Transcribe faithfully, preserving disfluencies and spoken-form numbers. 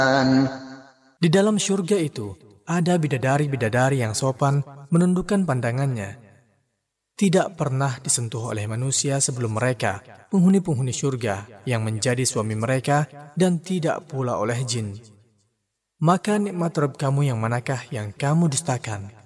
Di dalam syurga itu ada bidadari-bidadari yang sopan menundukkan pandangannya. Tidak pernah disentuh oleh manusia sebelum mereka, penghuni-penghuni syurga yang menjadi suami mereka, dan tidak pula oleh jin. Maka nikmat Rabb kamu yang manakah yang kamu dustakan?